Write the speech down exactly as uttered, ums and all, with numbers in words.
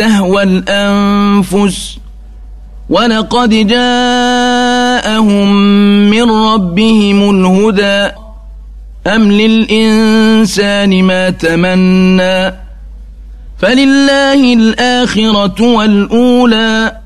تهوى الأنفس ولقد جاءهم من ربهم الهدى أم للإنسان ما تمنى فلله الآخرة والأولى